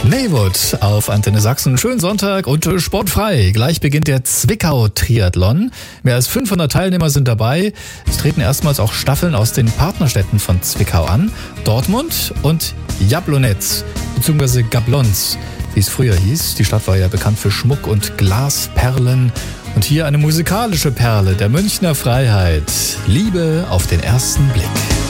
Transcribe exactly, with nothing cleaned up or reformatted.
Maywood auf Antenne Sachsen. Schönen Sonntag und sportfrei. Gleich beginnt der Zwickau-Triathlon. Mehr als fünfhundert Teilnehmer sind dabei. Es treten erstmals auch Staffeln aus den Partnerstädten von Zwickau an. Dortmund und Jablonec, beziehungsweise Gablonz, wie es früher hieß. Die Stadt war ja bekannt für Schmuck und Glasperlen. Und hier eine musikalische Perle der Münchner Freiheit. Liebe auf den ersten Blick.